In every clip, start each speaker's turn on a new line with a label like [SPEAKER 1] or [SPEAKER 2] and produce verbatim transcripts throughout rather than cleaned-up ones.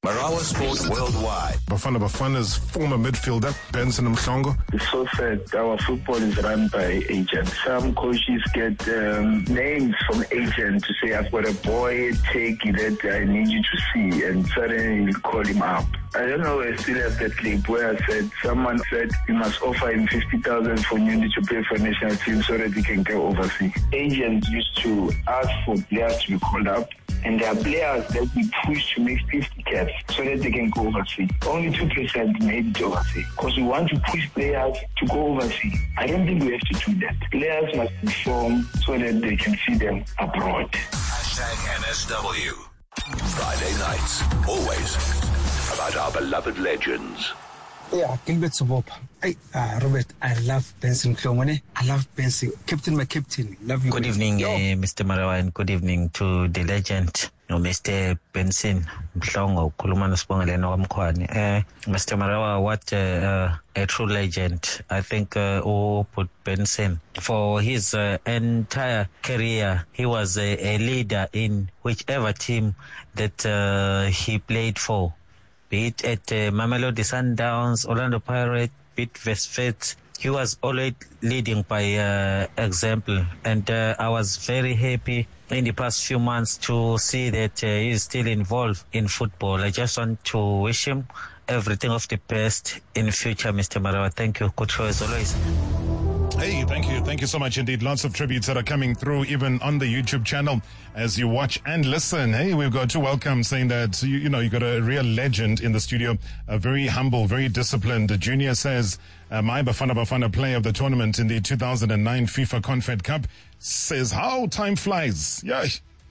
[SPEAKER 1] Marawa Sport Worldwide.
[SPEAKER 2] Bafana Bafana's former midfielder, Benson Mhlongo.
[SPEAKER 3] It's so sad. Our football is run by agents. Some coaches get um, names from agents to say, I've got a boy, take that I need you to see, and suddenly you call him up. I don't know, I still have that clip where I said, someone said, you must offer him fifty thousand for Munich to play for national team so that he can go overseas. Agents used to ask for players to be called up, and there are players that we push to make fifty caps so that they can go overseas. Only two percent made it overseas because we want to push players to go overseas. I don't think we have to do that. Players must perform so that they can see them abroad.
[SPEAKER 1] Hashtag N S W. Friday nights, always about our beloved legends.
[SPEAKER 4] Yeah, Gilbert Sobopa. Hey, uh, Robert, I love Benson Mhlongo. I love Benson. Captain, my captain. Love you.
[SPEAKER 5] Good evening, uh, Mister Marawa, and good evening to the legend, no, Mister Benson Mhlongo. Kulumana Spongaleno Amkwani. Uh, Mister Marawa, what uh, uh, a true legend. I think uh, who put Benson for his uh, entire career. He was a, a leader in whichever team that uh, he played for. Be it at uh, Mamelodi Sundowns, Orlando Pirates, be it Westford, he was always leading by uh, example. And uh, I was very happy in the past few months to see that uh, he is still involved in football. I just want to wish him everything of the best in future, Mister Marawa. Thank you. Good show as always.
[SPEAKER 2] Hey, thank you. Thank you so much indeed. Lots of tributes that are coming through even on the YouTube channel as you watch and listen. Hey, we've got two welcome saying that, you, you know, you got a real legend in the studio, a very humble, very disciplined. Junior says, uh, my Bafana Bafana player of the tournament in the two thousand nine FIFA Confed Cup says, how time flies. Yeah.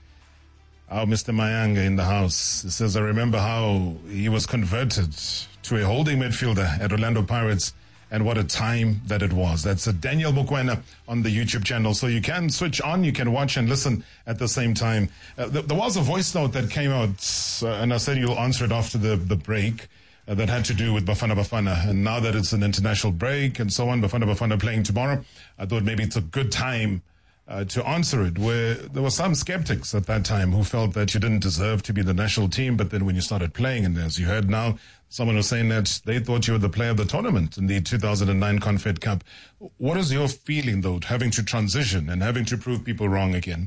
[SPEAKER 2] Oh, Mister Mayanga in the house. He says, I remember how he was converted to a holding midfielder at Orlando Pirates. And what a time that it was. That's a Daniel Mukwena on the YouTube channel. So you can switch on, you can watch and listen at the same time. Uh, th- there was a voice note that came out, uh, and I said you'll answer it after the, the break, uh, that had to do with Bafana Bafana. And now that it's an international break and so on, Bafana Bafana playing tomorrow, I thought maybe it's a good time uh, to answer it, where there were some skeptics at that time who felt that you didn't deserve to be the national team. But then when you started playing, and as you heard now, someone was saying that they thought you were the player of the tournament in the two thousand nine Confed Cup. What is your feeling, though, having to transition and having to prove people wrong again?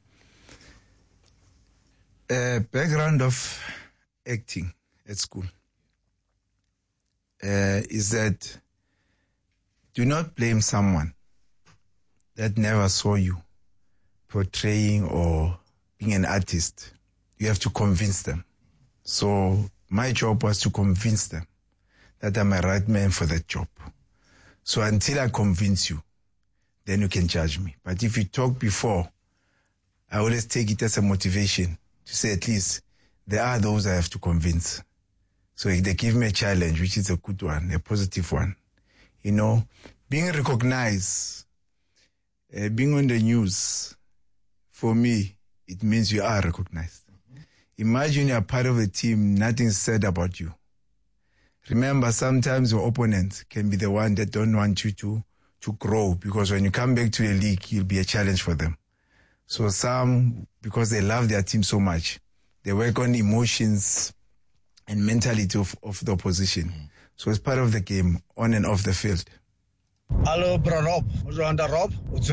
[SPEAKER 6] Uh, background of acting at school uh, is that do not blame someone that never saw you portraying or being an artist. You have to convince them. So my job was to convince them that I'm a right man for that job. So until I convince you, then you can judge me. But if you talk before, I always take it as a motivation to say at least there are those I have to convince. So if they give me a challenge, which is a good one, a positive one, you know, being recognized, uh, being on the news, for me, it means you are recognized. Imagine you're part of a team, nothing's said about you. Remember, sometimes your opponents can be the one that don't want you to, to grow, because when you come back to the league, you'll be a challenge for them. So some, because they love their team so much, they work on emotions and mentality of, of the opposition. Mm. So it's part of the game, on and off the field.
[SPEAKER 7] Hello, bro Rob. Rob.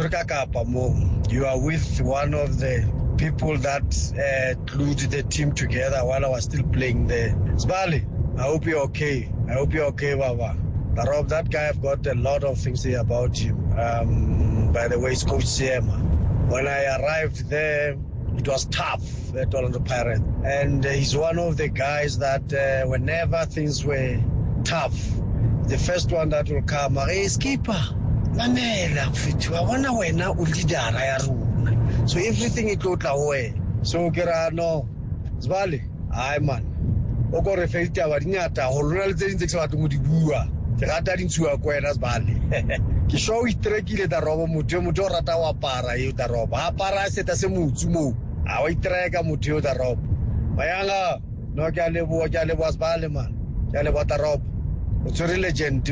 [SPEAKER 7] You are with one of the people that uh, glued the team together while I was still playing there. Sbali, I hope you're okay. I hope you're okay, Baba. Rob, that guy, I've got a lot of things to say about him. Um, by the way, it's Coach Siema. When I arrived there, it was tough at Orlando Pirates. And uh, he's one of the guys that uh, whenever things were tough, the first one that will come, hey, skipper, mamela, I wanna wena ulidara ya runa. So everything it got away. So Gerano, Zvali, I man. Oko reflecti abadinyata, holunal zin six watu mudibua. Tegata dintua kwena Zvali. Kisho itrekile da robo mutio muto rata wa para yu da robo. Ha para seta se mutsu mo. Awa itreka mutio da robo. Bayanga, no kyalebu kyalebu Zvali man. Kyalebu da robo. It's a legend,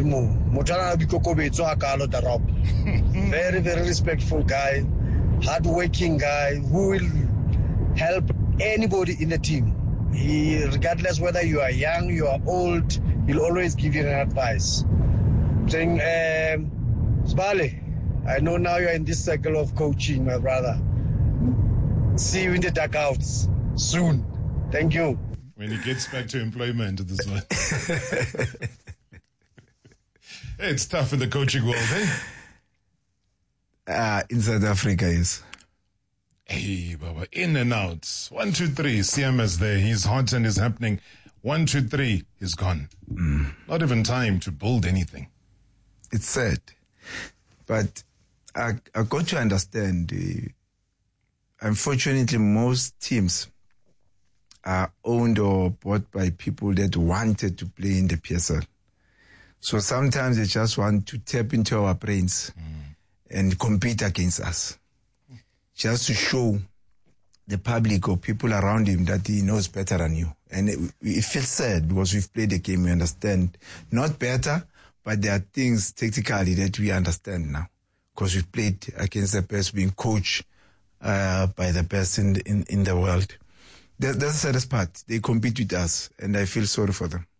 [SPEAKER 7] very, very respectful guy, hard-working guy who will help anybody in the team. He, regardless whether you are young, you are old, he'll always give you an advice. Saying, um, Sibale, I know now you're in this circle of coaching, my brother. See you in the dugouts soon. Thank you.
[SPEAKER 2] When he gets back to employment, this one. It's tough in the coaching world, eh?
[SPEAKER 6] Uh, in South Africa, yes.
[SPEAKER 2] Hey, Baba, in and out. One, two, three. C M is there. He's hot and is happening. One, two, three. He's gone. Mm. Not even time to build anything.
[SPEAKER 6] It's sad. But I, I got to understand, uh, unfortunately, most teams are owned or bought by people that wanted to play in the P S L. So sometimes they just want to tap into our brains mm. and compete against us. Just to show the public or people around him that he knows better than you. And it, it feels sad because we've played the game, we understand. Not better, but there are things tactically that we understand now. Because we've played against the best, being coached uh, by the best in, in, in the world. That, that's the saddest part. They compete with us, and I feel sorry for them.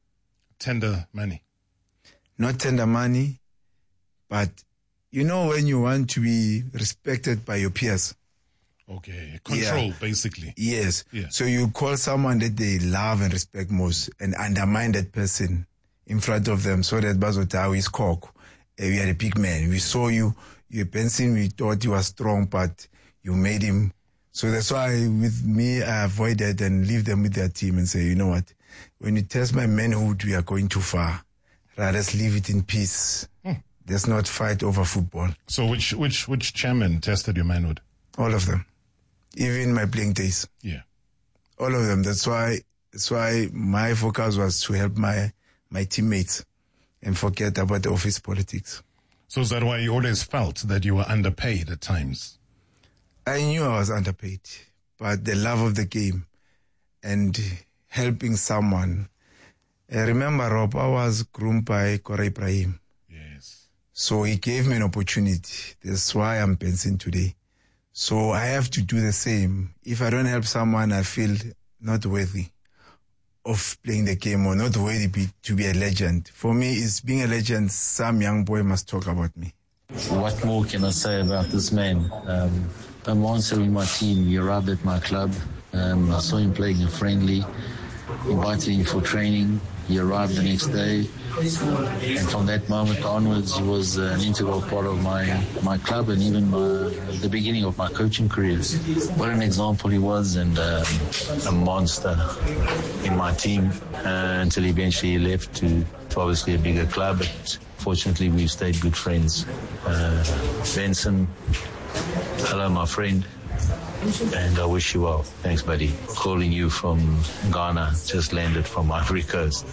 [SPEAKER 2] Tender money.
[SPEAKER 6] Not tender money, but you know when you want to be respected by your peers.
[SPEAKER 2] Okay, control, yeah. Basically.
[SPEAKER 6] Yes.
[SPEAKER 2] Yeah.
[SPEAKER 6] So you call someone that they love and respect most and undermine that person in front of them so that Bazotau is cock. We are a big man. We saw you, you're Benson, we thought you were strong, but you made him. So that's why with me, I avoided and leave them with their team and say, you know what, when you test my manhood, we are going too far. Rather, let's leave it in peace. Hmm. Let's not fight over football.
[SPEAKER 2] So which which which chairman tested your manhood?
[SPEAKER 6] All of them. Even my playing days.
[SPEAKER 2] Yeah.
[SPEAKER 6] All of them. That's why that's why my focus was to help my, my teammates and forget about the office politics.
[SPEAKER 2] So is that why you always felt that you were underpaid at times?
[SPEAKER 6] I knew I was underpaid, but the love of the game and helping someone. I remember, Rob, I was groomed by Kora Ibrahim.
[SPEAKER 2] Yes.
[SPEAKER 6] So he gave me an opportunity. That's why I'm Benson today. So I have to do the same. If I don't help someone, I feel not worthy of playing the game or not worthy be, to be a legend. For me, it's being a legend, some young boy must talk about me.
[SPEAKER 8] What more can I say about this man? Um, I'm answering my team. He arrived at my club. Um, I saw him playing a friendly, invited him for training. He arrived the next day, and from that moment onwards, he was an integral part of my, my club and even my, the beginning of my coaching career. What an example he was, and um, a monster in my team uh, until eventually he left to, to obviously a bigger club. But fortunately, we've stayed good friends. Uh, Benson, hello, my friend. And I wish you well. Thanks, buddy. Calling you from Ghana, just landed from Ivory Coast.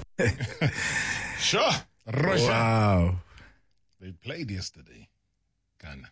[SPEAKER 2] Sure. Russia.
[SPEAKER 6] Wow.
[SPEAKER 2] They played yesterday. Ghana.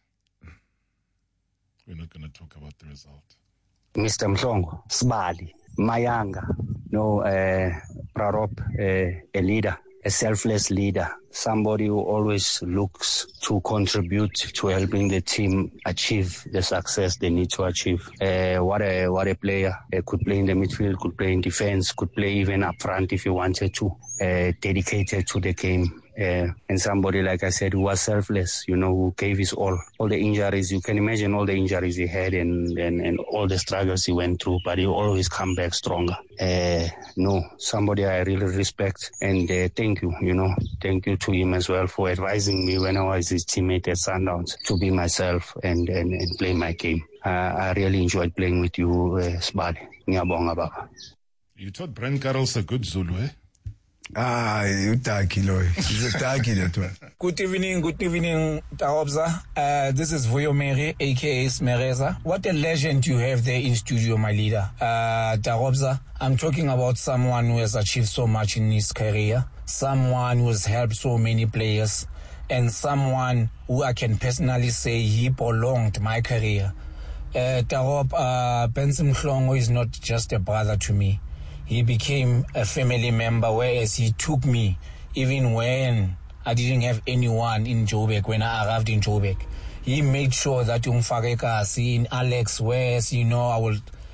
[SPEAKER 2] We're not going to talk about the result.
[SPEAKER 9] Mister Mhlongo, Sibali, Mayanga, no, uh, Prarop, uh, a leader, a selfless leader, somebody who always looks to contribute to helping the team achieve the success they need to achieve. Uh, what a what a player. Uh, could play in the midfield, could play in defense, could play even up front if he wanted to. Uh, dedicated to the game. Uh, and somebody, like I said, who was selfless, you know, who gave his all. All the injuries, you can imagine all the injuries he had and, and, and all the struggles he went through, but he always come back stronger. Uh, no, somebody I really respect, and uh, thank you, you know, thank you to him as well for advising me when I was his teammate at Sundowns to be myself and, and, and play my game. Uh, I really enjoyed playing with you, uh, Sibali. Ngiyabonga baba.
[SPEAKER 2] You taught Brent Carroll's a good Zulu, eh?
[SPEAKER 6] Ah, you taki, Loy. He's a taki, that one.
[SPEAKER 10] Good evening, good evening, Tarobza. Uh, this is Voyo Mere, a k a. Smereza. What a legend you have there in studio, my leader. Uh, Tarobza, I'm talking about someone who has achieved so much in his career, someone who has helped so many players, and someone who I can personally say he prolonged my career. Uh, Tarob, uh, Benson Mhlongo is not just a brother to me. He became a family member, whereas he took me even when I didn't have anyone in Joburg, when I arrived in Joburg. He made sure that Umfakekasi in Alex, whereas, you know, I will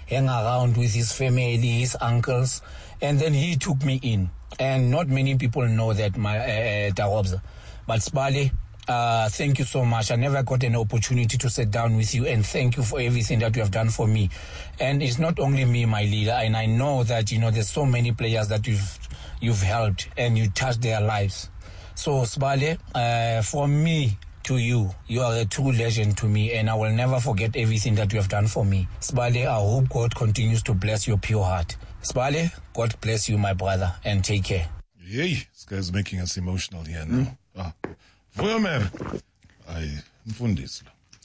[SPEAKER 10] hang around with his family, his uncles, and then he took me in. And not many people know that, my uh, Darobza. But Sibali, uh, thank you so much. I never got an opportunity to sit down with you, and thank you for everything that you have done for me. And it's not only me, my leader, and I know that, you know, there's so many players that you've you've helped and you touched their lives. So Sibali, uh, from me to you, you are a true legend to me, and I will never forget everything that you have done for me. Sibali, I hope God continues to bless your pure heart. Sibali, God bless you, my brother, and take care.
[SPEAKER 2] Yay, this guy's making us emotional here now. Mm. Ah. Vuyomer, I mfundisi.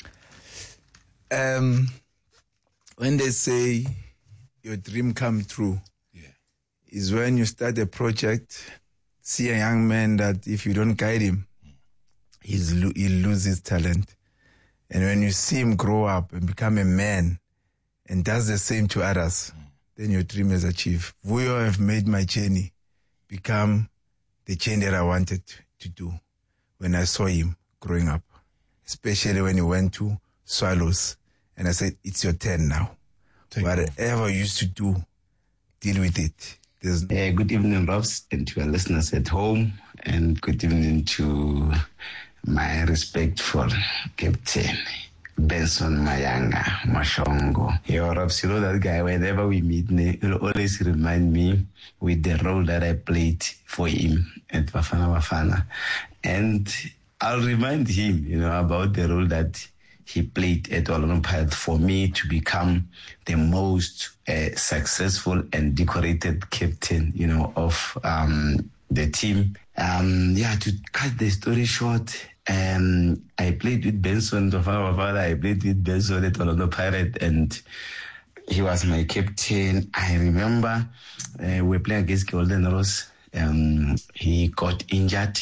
[SPEAKER 6] Um, when they say your dream come true,
[SPEAKER 2] yeah,
[SPEAKER 6] is when you start a project, see a young man that if you don't guide him, mm. he's lo- he'll lose his talent. And when you see him grow up and become a man and does the same to others, mm. then your dream is achieved. Vuyo have made my journey become the change that I wanted to do when I saw him growing up, especially when he went to Swallows. And I said, it's your turn now. Take Whatever you used to do, deal with it. There's
[SPEAKER 11] uh, good evening, Robs, and to our listeners at home, and good evening to my respect for Captain Benson Mayanga Mashongo. Yo, Robs, you know that guy, whenever we meet, he'll always remind me with the role that I played for him at Bafana Bafana. And I'll remind him, you know, about the role that he played at Orlando Pirates for me to become the most uh, successful and decorated captain, you know, of um, the team. Um, yeah, to cut the story short, um, I played with Benson, the father. I played with Benson at Orlando Pirates, and he was my captain. I remember uh, we were playing against Golden Rose. Um, he got injured,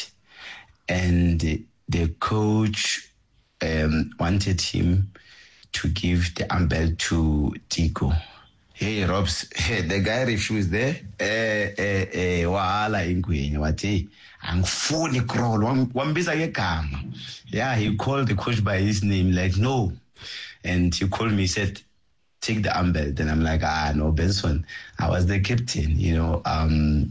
[SPEAKER 11] and the coach um, wanted him to give the armband to Tico. Hey, Robs, hey, the guy refused there. Eh, eh, eh, wahala ingwenye, wati, angfuni crawl, wambisa yekama. Yeah, he called the coach by his name, like, no. And he called me, said, take the armband. And I'm like, ah, no, Benson, I was the captain, you know, um,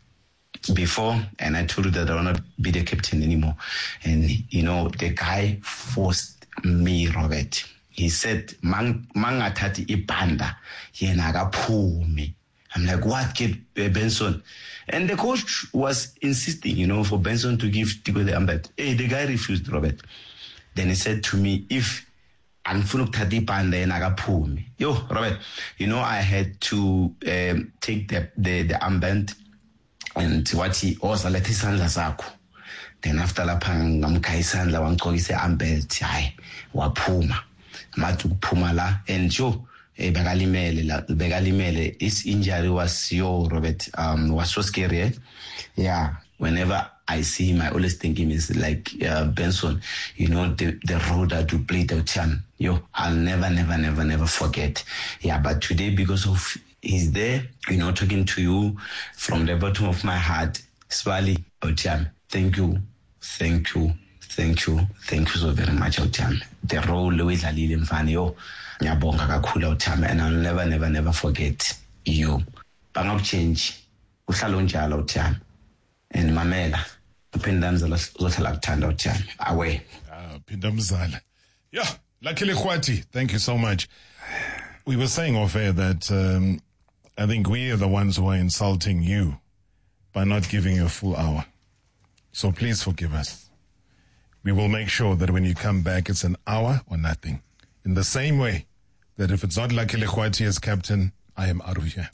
[SPEAKER 11] before, and I told you that I will not be the captain anymore. And, you know, the guy forced me, Robert. He said, Mang atati ibanda, yena akaphume. I'm like, what, kid, Benson? And the coach was insisting, you know, for Benson to give Tico the armband. Hey, the guy refused, Robert. Then he said to me, if Anfunuk Tati Panda yena akaphume. Yo, Robert, you know, I had to um, take the, the, the armband and what he also let his sandla sakho. Then after lapha ngamkhaya isandla wangigqokisa iambelt hayi waphuma mathi ukuphuma la and yo bekalimele la bekalimele his injury was yo Robert um was so scary eh? Yeah, whenever I see him I always think him is like uh, Benson, you know, the the role that you played out him, yo I'll never never never never forget. Yeah, but today because of he's there, you know, talking to you from the bottom of my heart. Sibali, Otiam, thank you, thank you, thank you, thank you so very much, Otiam. The role with Alili Mfanio, Nyabonga Kakula Otiam, and I'll never, never, never forget you. Bangok change, Usalonjala Otiam, and Mamela, Pindamzala Zotalak Otiam, away.
[SPEAKER 2] Ah, Pindamzala. Yeah, luckily, Khwati, thank you so much. We were saying off air that um, I think we are the ones who are insulting you by not giving you a full hour. So please forgive us. We will make sure that when you come back, it's an hour or nothing. In the same way that if it's not Lucky Lekhwati as captain, I am out of here.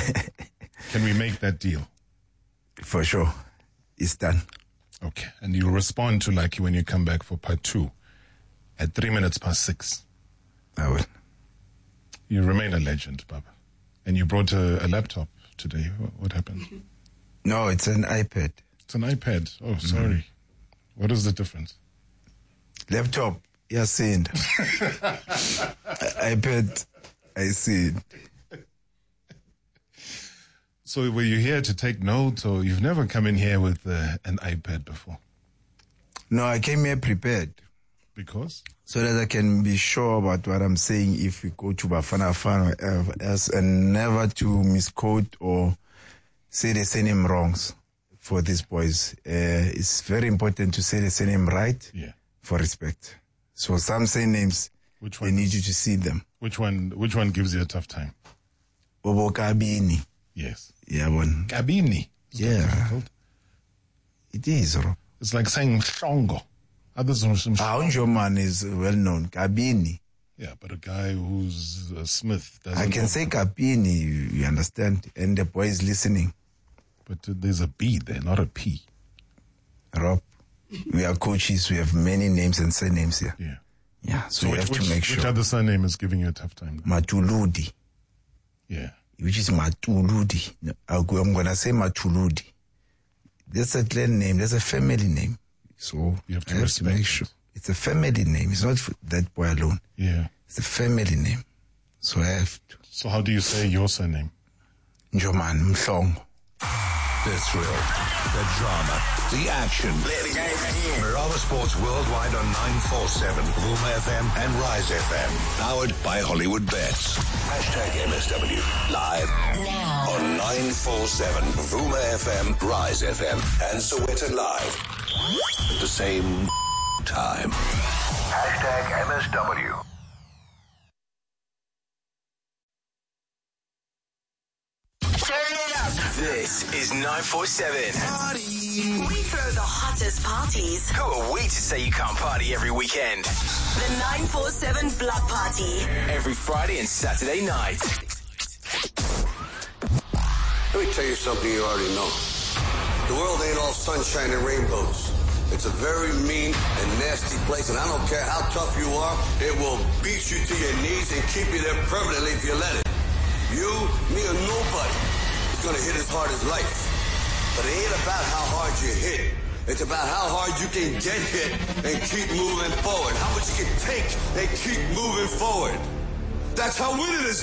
[SPEAKER 2] Can we make that deal?
[SPEAKER 6] For sure. It's done.
[SPEAKER 2] Okay. And you'll respond to Lucky when you come back for part two at three minutes past six.
[SPEAKER 6] I will.
[SPEAKER 2] You remain a legend, Baba. And you brought a, a laptop today. What, what happened?
[SPEAKER 6] No, it's an iPad.
[SPEAKER 2] It's an iPad. Oh, sorry. Mm. What is the difference?
[SPEAKER 6] Laptop, Yasin. iPad, I see.
[SPEAKER 2] So were you here to take notes, or you've never come in here with uh, an iPad before?
[SPEAKER 6] No, I came here prepared.
[SPEAKER 2] Because?
[SPEAKER 6] So that I can be sure about what I'm saying if we go to Bafana Bafana or else, and never to misquote or say the surname wrongs for these boys. Uh, it's very important to say the surname right
[SPEAKER 2] yeah.
[SPEAKER 6] for respect. So some surnames,
[SPEAKER 2] which one
[SPEAKER 6] they need you to see them.
[SPEAKER 2] Which one Which one gives you a tough time?
[SPEAKER 6] Bobo Kabini.
[SPEAKER 2] Yes.
[SPEAKER 6] Yeah, one.
[SPEAKER 2] Kabini. Is
[SPEAKER 6] yeah. It is, bro.
[SPEAKER 2] It's like saying Mhlongo. Others
[SPEAKER 6] Our man is well known. Kabini.
[SPEAKER 2] Yeah, but a guy who's a Smith doesn't.
[SPEAKER 6] I can know. say Kabini, you, you understand, and the boy is listening.
[SPEAKER 2] But there's a B there, not a P.
[SPEAKER 6] Rob, we are coaches. We have many names and surnames here.
[SPEAKER 2] Yeah.
[SPEAKER 6] Yeah, so,
[SPEAKER 2] so
[SPEAKER 6] we
[SPEAKER 2] which,
[SPEAKER 6] have to
[SPEAKER 2] which,
[SPEAKER 6] make sure.
[SPEAKER 2] Which other surname is giving you a tough time?
[SPEAKER 6] Matuludi.
[SPEAKER 2] Yeah.
[SPEAKER 6] Which is Matuludi. I'm going to say Matuludi. That's a clan name. That's a family name. So
[SPEAKER 2] you have to,
[SPEAKER 6] I have to make sure. It's a family name. It's not that boy alone.
[SPEAKER 2] Yeah.
[SPEAKER 6] It's a family name. So I have to.
[SPEAKER 2] So how do you say your surname?
[SPEAKER 6] Njoman Mhlongo.
[SPEAKER 1] The thrill, the drama, the action. Let the game begin. Marava Sports Worldwide on nine forty-seven, Vuma F M and Rise F M. Powered by Hollywood Bets. Hashtag M S W. Live now on nine forty-seven, Vuma F M, Rise F M, and Sowetan Live. At the same time. Hashtag M S W.
[SPEAKER 12] This is nine forty-seven.
[SPEAKER 13] We throw the hottest parties.
[SPEAKER 12] Who are we to say you can't party every weekend?
[SPEAKER 13] The nine forty-seven Block Party.
[SPEAKER 12] Every Friday and Saturday night.
[SPEAKER 14] Let me tell you something you already know. The world ain't all sunshine and rainbows. It's a very mean and nasty place, and I don't care how tough you are, it will beat you to your knees and keep you there permanently if you let it. You, me, or nobody is going to hit as hard as life. But it ain't about how hard you hit. It's about how hard you can get hit and keep moving forward. How much you can take and keep moving forward. That's how winning is